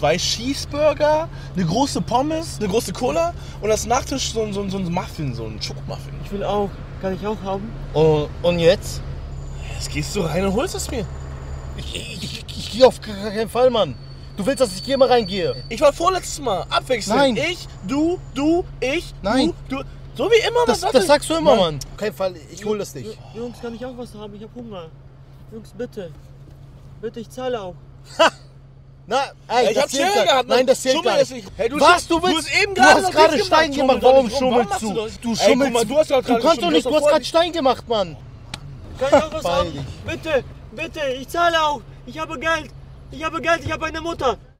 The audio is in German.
2 Cheeseburger, eine große Pommes, eine große Cola und als Nachtisch so ein Muffin, so ein Schokomuffin. Ich will auch. Kann ich auch haben? Und jetzt? Jetzt gehst du rein und holst es mir. Ich gehe auf keinen Fall, Mann. Du willst, dass ich hier mal reingehe? Ich war vorletztes Mal. Abwechselnd. Nein. Ich, du, ich, Nein. du. So wie immer. Das sagst du immer, Mann. Auf keinen Fall, ich hol das nicht. Jungs, kann ich auch was haben? Ich hab Hunger. Jungs, bitte. Bitte, ich zahle auch. Na, ey, Ich hab zählt Chill gehabt. Nein, das zählt Schummel gar ist nicht. nicht. Hey, Was, du willst? hast eben Du hast noch gerade nichts Stein gemacht. Schummel Warum doch nicht. schummelst machst du? das? Du Ey, schummelst. guck mal, du hast doch gerade kannst doch geschummelt. nicht, du hast gerade Stein gemacht, Mann. Kann ich auch was Beeil haben? dich. Bitte, bitte, ich zahle auch. Ich habe Geld. Ich habe eine Mutter.